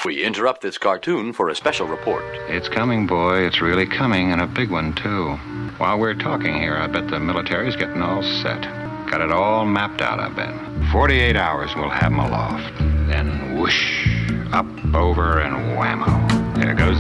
We interrupt this cartoon for a special report. It's coming, boy. It's really coming, and a big one, too. While we're talking here, I bet the military's getting all set. Got it all mapped out, I bet. 48 hours we'll have 'em aloft. Then whoosh, up, over, and whammo. There goes